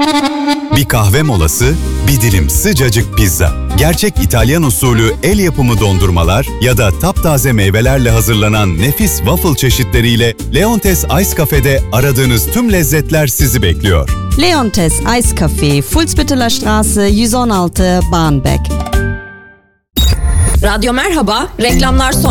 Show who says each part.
Speaker 1: Bir kahve molası, bir dilim sıcacık pizza. Gerçek İtalyan usulü el yapımı dondurmalar ya da taptaze meyvelerle hazırlanan nefis waffle çeşitleriyle Leontes Ice Cafe'de aradığınız tüm lezzetler sizi bekliyor.
Speaker 2: Leontes Ice Cafe, Fuhlsbütteler Straße 116 Barmbek.
Speaker 3: Radyo Merhaba, reklamlar sonra.